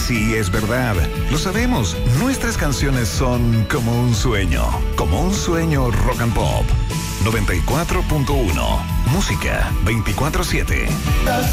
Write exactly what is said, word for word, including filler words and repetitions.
Sí, es verdad. Lo sabemos. Nuestras canciones son como un sueño. Como un sueño rock and pop. noventa y cuatro punto uno. Música veinticuatro siete.